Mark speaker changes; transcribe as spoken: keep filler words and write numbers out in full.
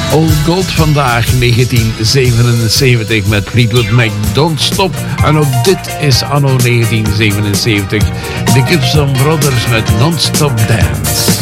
Speaker 1: Old Gold vandaag, negentien zevenenzeventig met Fleetwood Mac, Don't Stop. En ook dit is anno negentien zevenenzeventig. De Gibson Brothers met Non-Stop Dance.